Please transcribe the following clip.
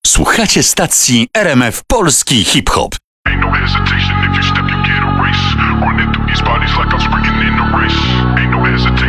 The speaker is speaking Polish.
Słuchacie stacji RMF Polski Hip Hop. Ain't no hesitation if you step, you get a race. Running through these bodies like I'm sprinting in a race. Ain't no hesitation.